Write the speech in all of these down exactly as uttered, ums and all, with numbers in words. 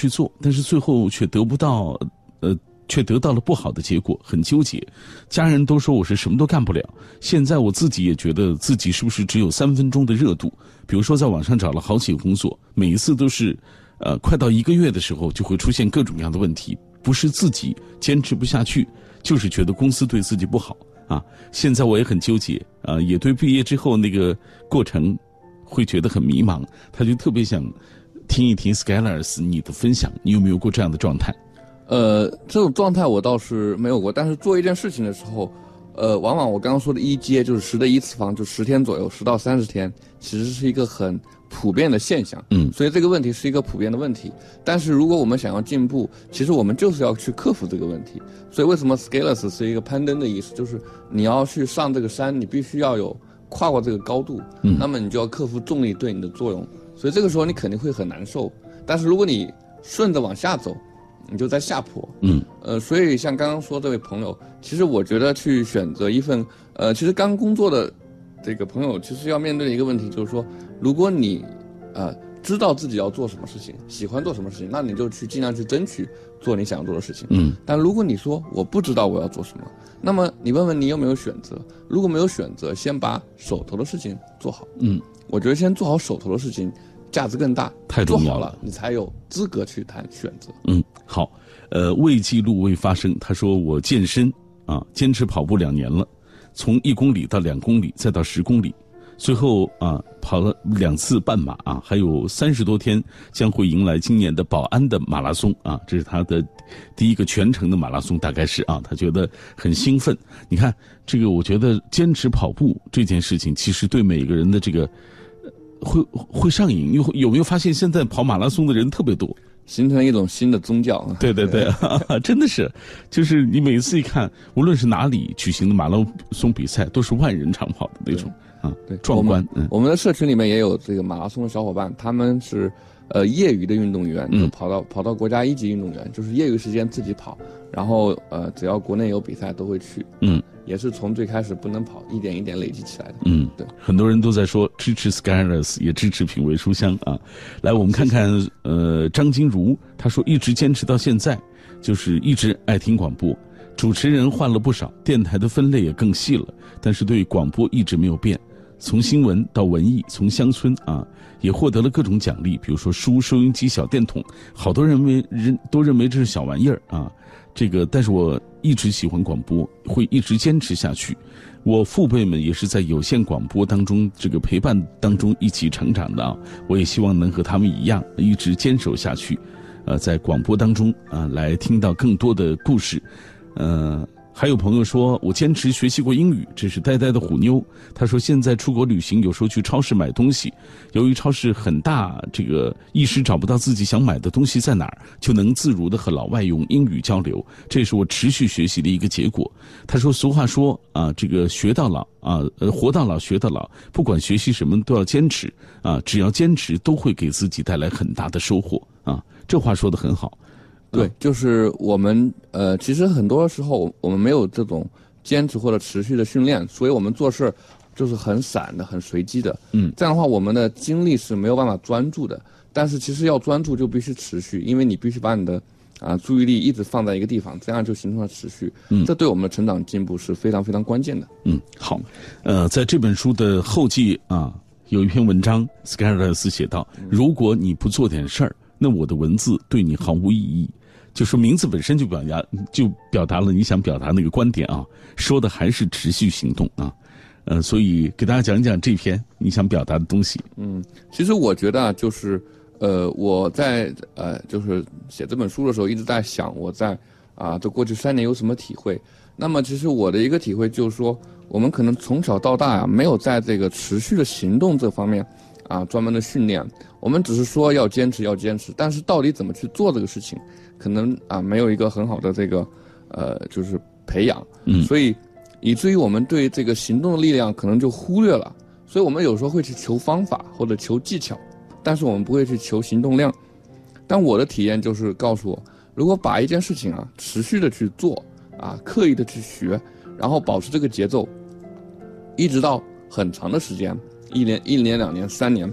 去做，但是最后却得不到，呃，却得到了不好的结果，很纠结。家人都说我是什么都干不了，现在我自己也觉得自己是不是只有三分钟的热度？比如说在网上找了好几个工作，每一次都是，呃，快到一个月的时候就会出现各种各样的问题，不是自己坚持不下去，就是觉得公司对自己不好啊。现在我也很纠结啊，也对毕业之后那个过程会觉得很迷茫。他就特别想听一听 Skyless 你的分享，你有没有过这样的状态？ 呃，这种状态我倒是没有过，但是做一件事情的时候，呃，往往我刚刚说的一阶就是十的一次方，就十天左右，十到三十天，其实是一个很普遍的现象。嗯，所以这个问题是一个普遍的问题。但是如果我们想要进步，其实我们就是要去克服这个问题。所以为什么 Skyless 是一个攀登的意思，就是你要去上这个山，你必须要有跨过这个高度，嗯，那么你就要克服重力对你的作用。所以这个时候你肯定会很难受。但是如果你顺着往下走，你就在下坡，嗯，呃，所以像刚刚说这位朋友，其实我觉得去选择一份，呃，其实刚工作的这个朋友，其实要面对的一个问题就是说，如果你，呃，知道自己要做什么事情，喜欢做什么事情，那你就去尽量去争取做你想要做的事情，嗯。但如果你说我不知道我要做什么，那么你问问你有没有选择？如果没有选择，先把手头的事情做好，嗯。我觉得先做好手头的事情，价值更大， 太重要了， 做好了你才有资格去谈选择。 嗯，好，呃，未记录未发生，他说我健身啊，坚持跑步两年了，从一公里到两公里，再到十公里，最后啊跑了两次半马啊，还有三十多天将会迎来今年的宝安的马拉松啊，这是他的第一个全程的马拉松，大概是啊，他觉得很兴奋。你看这个，我觉得坚持跑步这件事情，其实对每个人的这个。会会上瘾，有有没有发现现在跑马拉松的人特别多， 形成一种新的宗教？ 对对对，真的是，就是你每次一看，无论是哪里举行的马拉松比赛，都是万人长跑的那种啊， 对， 壮观。 嗯，我们的社群里面也有这个马拉松的小伙伴，他们是呃业余的运动员，就跑到、嗯、跑到国家一级运动员，就是业余时间自己跑，然后呃只要国内有比赛都会去，嗯。也是从最开始不能跑，一点一点累积起来的。嗯，对， 很多人都在说支持 Skyless， 也支持品味书香啊。来，我们看看，呃，张金如，他说一直坚持到现在，就是一直爱听广播。主持人换了不少，电台的分类也更细了，但是对广播一直没有变。从新闻到文艺，从乡村啊，也获得了各种奖励，比如说书、收音机、小电筒，好多人为人都认为这是小玩意儿啊。这个，但是我一直喜欢广播，会一直坚持下去。我父辈们也是在有线广播当中这个陪伴当中一起成长的啊，我也希望能和他们一样一直坚守下去，呃，在广播当中啊来听到更多的故事，呃。还有朋友说我坚持学习过英语，这是呆呆的虎妞。他说现在出国旅行，有时候去超市买东西，由于超市很大，这个一时找不到自己想买的东西在哪儿，就能自如的和老外用英语交流，这也是我持续学习的一个结果。他说俗话说啊，这个学到老啊，呃，活到老学到老，不管学习什么都要坚持啊，只要坚持都会给自己带来很大的收获啊，这话说得很好。 对，就是我们呃，其实很多时候我们没有这种坚持或者持续的训练，所以我们做事就是很散的、很随机的。嗯，这样的话，我们的精力是没有办法专注的。但是其实要专注就必须持续，因为你必须把你的啊、呃、注意力一直放在一个地方，这样就形成了持续。嗯，这对我们的成长进步是非常非常关键的。 嗯，好，呃，在这本书的后记啊，有一篇文章 ，Skyless 写道：如果你不做点事儿，那我的文字对你毫无意义。就说名字本身就表达就表达了你想表达那个观点啊，说的还是持续行动啊，呃，所以给大家讲一讲这篇你想表达的东西。 嗯，其实我觉得啊，就是呃，我在呃，就是写这本书的时候一直在想，我在啊，这过去三年有什么体会。那么其实我的一个体会就是说，我们可能从小到大啊，没有在这个持续的行动这方面啊专门的训练，我们只是说要坚持要坚持，但是到底怎么去做这个事情，可能啊没有一个很好的这个呃就是培养，嗯，所以以至于我们对这个行动的力量可能就忽略了，所以我们有时候会去求方法或者求技巧，但是我们不会去求行动量。但我的体验就是告诉我，如果把一件事情啊持续的去做啊，刻意的去学，然后保持这个节奏，一直到很长的时间，一年、一年、两年、三年，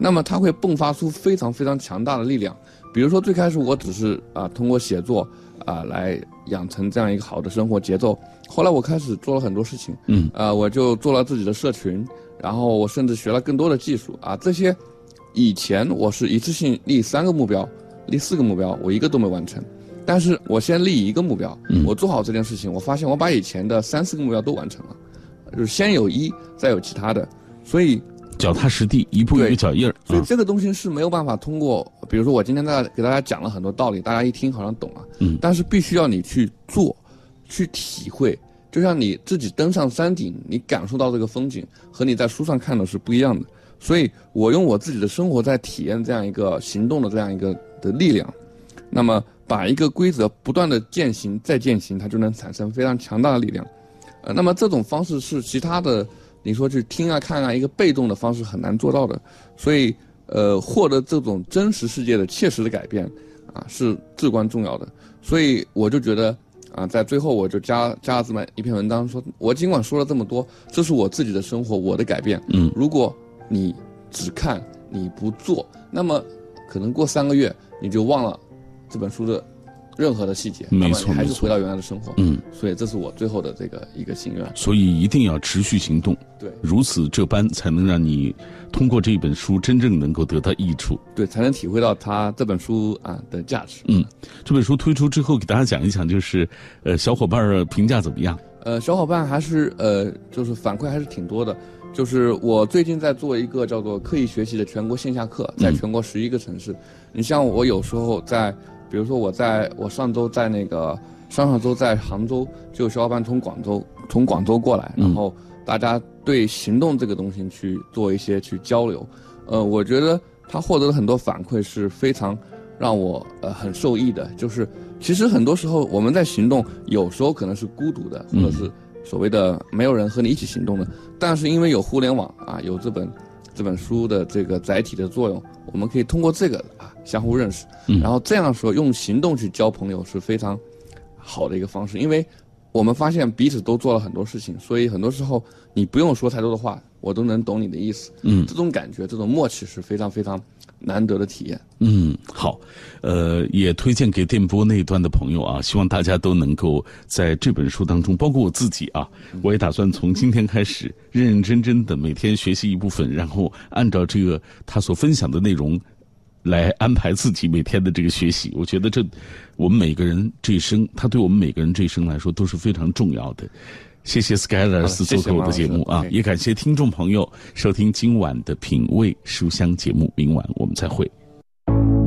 那么它会迸发出非常非常强大的力量。比如说最开始我只是啊通过写作啊来养成这样一个好的生活节奏，后来我开始做了很多事情， 嗯， 啊我就做了自己的社群，然后我甚至学了更多的技术啊，这些以前我是一次性立三个目标，立四个目标，我一个都没完成。但是我先立一个目标，我做好这件事情，我发现我把以前的三四个目标都完成了，就是先有一，再有其他的，所以脚踏实地，一步一个脚印儿。 所以这个东西是没有办法通过，比如说我今天在给大家讲了很多道理，大家一听好像懂了， 嗯， 但是必须要你去做，去体会，就像你自己登上山顶，你感受到这个风景和你在书上看的是不一样的。所以我用我自己的生活在体验这样一个行动的这样一个的力量，那么把一个规则不断的践行再践行，它就能产生非常强大的力量。呃，那么这种方式是其他的你说去听啊看啊一个被动的方式很难做到的，所以呃获得这种真实世界的切实的改变啊是至关重要的。所以我就觉得啊，在最后我就加加了这么一篇文章，说我尽管说了这么多，这是我自己的生活，我的改变。 嗯， 如果你只看你不做，那么可能过三个月你就忘了这本书的任何的细节， 没错， 你还是回到原来的生活。 嗯， 所以这是我最后的这个一个心愿。 所以一定要持续行动， 对， 如此这般才能让你通过这本书真正能够得到益处， 对，才能体会到它这本书啊的价值。 嗯，这本书推出之后，给大家讲一讲，就是呃小伙伴评价怎么样？ 呃，小伙伴还是呃就是反馈还是挺多的。就是我最近在做一个叫做刻意学习的全国线下课，在全国十一个城市。嗯、你像我有时候在，比如说我在我上周在那个上上周在杭州，就有小伙伴从广州从广州过来，然后大家对行动这个东西去做一些去交流。呃，我觉得他获得了很多反馈是非常让我呃很受益的。就是其实很多时候我们在行动，有时候可能是孤独的，或者是所谓的没有人和你一起行动的，但是因为有互联网啊，有这本这本书的这个载体的作用，我们可以通过这个啊相互认识，然后这样说用行动去交朋友是非常好的一个方式。因为我们发现彼此都做了很多事情，所以很多时候你不用说太多的话，我都能懂你的意思。嗯，这种感觉，这种默契是非常非常难得的体验。 嗯，好，呃，也推荐给电波那一端的朋友啊，希望大家都能够在这本书当中，包括我自己啊，我也打算从今天开始认认真真的每天学习一部分，然后按照这个他所分享的内容来安排自己每天的这个学习。我觉得这我们每个人这一生，他对我们每个人这一生来说都是非常重要的。谢谢 Skylers 做客我的节目啊，也感谢听众朋友收听今晚的品味书香节目，明晚我们再会。